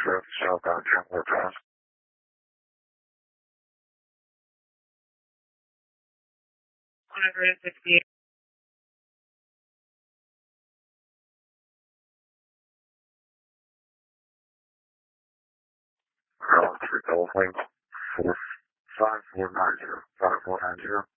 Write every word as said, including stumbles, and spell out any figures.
trip southbound Chandler Pass. one hundred sixty-eight. Ground three Delta, four five four nine zero, five four nine zero.